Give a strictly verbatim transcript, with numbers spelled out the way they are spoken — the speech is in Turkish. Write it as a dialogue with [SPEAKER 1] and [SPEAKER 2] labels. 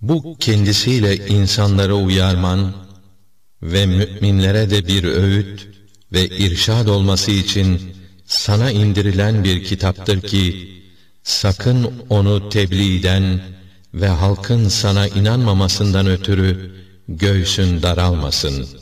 [SPEAKER 1] Bu kendisiyle insanları uyarman ve müminlere de bir öğüt ve irşad olması için sana indirilen bir kitaptır ki, sakın onu tebliğden ve halkın sana inanmamasından ötürü göğsün daralmasın.